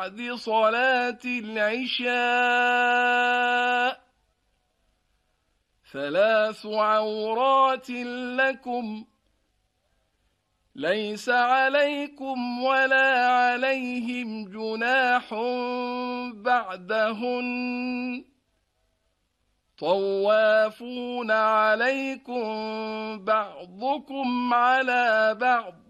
بعد صلاة العشاء 3 عورات لكم ليس عليكم ولا عليهم جناح بعدهن طوافون عليكم بعضكم على بعض